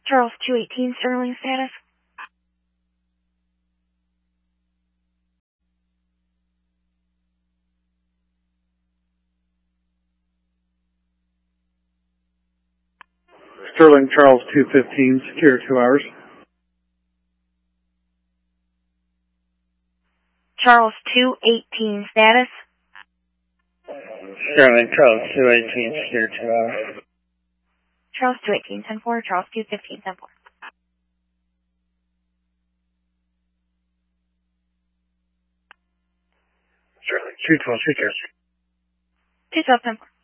Charles 218, Sterling status. Sterling Charles 215, secure 2 hours. Charles 218, status. Sterling Charles 218, secure 2 hours. Charles 218, 10-4, Charles 215, 10-4. Sterling 212, secure. 212, 10-4.